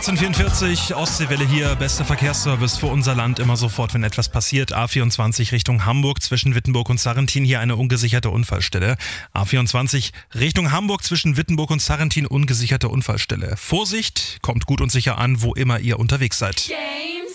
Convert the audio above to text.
1444, Ostseewelle hier, bester Verkehrsservice für unser Land, immer sofort, wenn etwas passiert. A24 Richtung Hamburg zwischen Wittenburg und Sarrentin, hier eine ungesicherte Unfallstelle. A24 Richtung Hamburg zwischen Wittenburg und Sarrentin, ungesicherte Unfallstelle. Vorsicht, kommt gut und sicher an, wo immer ihr unterwegs seid.